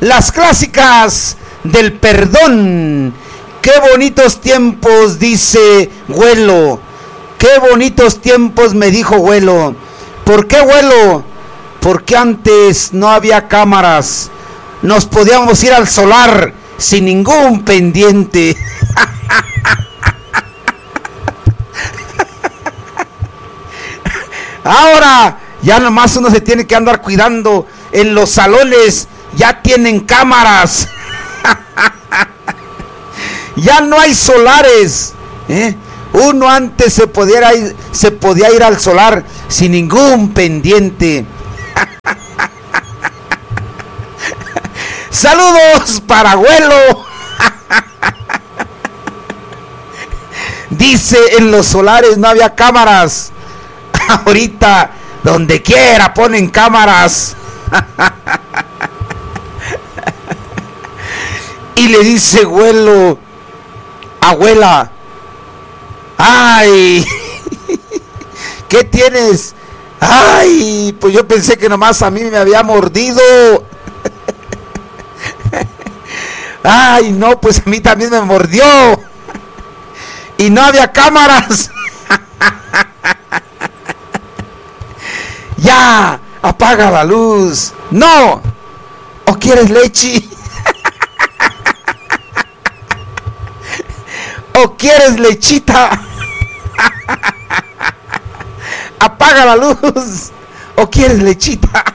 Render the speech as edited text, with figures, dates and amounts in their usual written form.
las clásicas del perdón. Qué bonitos tiempos, dice Güelo. Qué bonitos tiempos, me dijo Güelo. ¿Por qué, Güelo? Porque antes no había cámaras. Nos podíamos ir al solar sin ningún pendiente. Ahora ya nomás uno se tiene que andar cuidando. En los salones ya tienen cámaras. Ya no hay solares, Uno antes se podía ir al solar sin ningún pendiente. Saludos para Güelo. Dice, en los solares no había cámaras. Ahorita donde quiera ponen cámaras. Y le dice Güelo: abuela, ay, ¿qué tienes? Ay, pues yo pensé que nomás a mí me había mordido. Ay, no, pues a mí también me mordió. Y no había cámaras. Ya, apaga la luz. No. ¿O quieres leche? ¿O quieres lechita? Apaga la luz. ¿O quieres lechita?